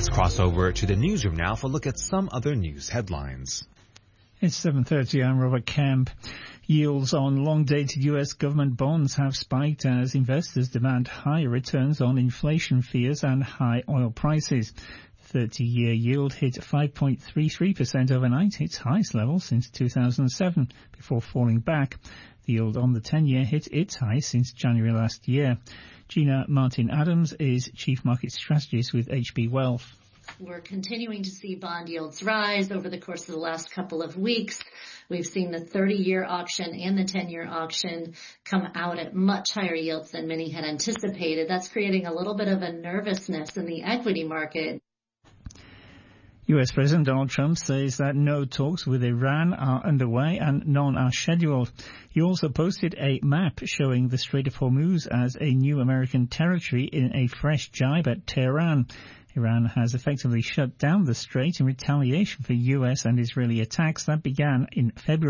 Let's cross over to the newsroom now for a look at some other news headlines. It's 7:30. I'm Robert Kemp. Yields on long-dated U.S. government bonds have spiked as investors demand higher returns on inflation fears and high oil prices. The 30-year yield hit 5.33% overnight, its highest level since 2007, before falling back. The yield on the 10-year hit its high since January last year. Gina Martin-Adams is Chief Market Strategist with HB Wealth. We're continuing to see bond yields rise over the course of the last couple of weeks. We've seen the 30-year auction and the 10-year auction come out at much higher yields than many had anticipated. That's creating a little bit of a nervousness in the equity market. U.S. President Donald Trump says that no talks with Iran are underway and none are scheduled. He also posted a map showing the Strait of Hormuz as a new American territory in a fresh jibe at Tehran. Iran has effectively shut down the strait in retaliation for U.S. and Israeli attacks that began in February.